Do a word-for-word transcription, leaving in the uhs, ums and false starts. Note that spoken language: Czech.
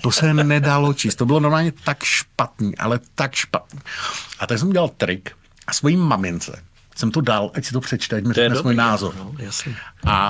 To se nedalo číst. To bylo normálně tak špatný, ale tak špatný. A tak jsem udělal trik a svojí mamince jsem to dal, ať si to přečte, ať mi řekne svůj názor. No, jasně. A